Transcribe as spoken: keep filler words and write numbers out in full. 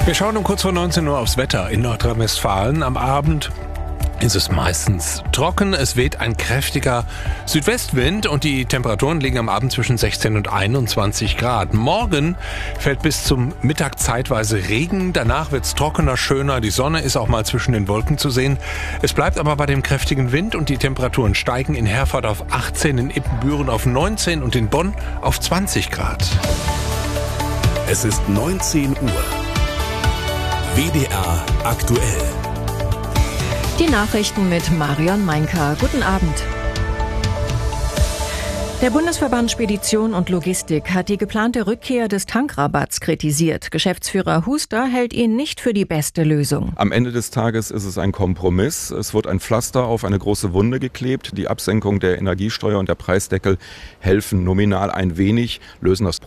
Wir schauen um kurz vor neunzehn Uhr aufs Wetter in Nordrhein-Westfalen. Am Abend ist es meistens trocken. Es weht ein kräftiger Südwestwind und die Temperaturen liegen am Abend zwischen sechzehn und einundzwanzig Grad. Morgen fällt bis zum Mittag zeitweise Regen. Danach wird es trockener, schöner. Die Sonne ist auch mal zwischen den Wolken zu sehen. Es bleibt aber bei dem kräftigen Wind und die Temperaturen steigen in Herford auf achtzehn, in Ippenbüren auf neunzehn und in Bonn auf zwanzig Grad. Es ist neunzehn Uhr. W D R aktuell. Die Nachrichten mit Marion Meinker. Guten Abend. Der Bundesverband Spedition und Logistik hat die geplante Rückkehr des Tankrabatts kritisiert. Geschäftsführer Huster hält ihn nicht für die beste Lösung. Am Ende des Tages ist es ein Kompromiss. Es wird ein Pflaster auf eine große Wunde geklebt. Die Absenkung der Energiesteuer und der Preisdeckel helfen nominal ein wenig, lösen das